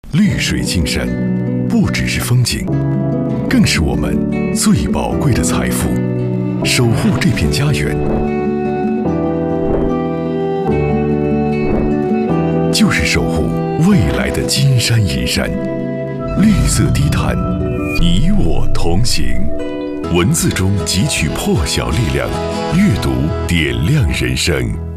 绿水青山不只是风景，更是我们最宝贵的财富。守护这片家园，就是守护未来的金山银山。绿色低碳，你我同行。文字中汲取破晓力量，阅读点亮人生。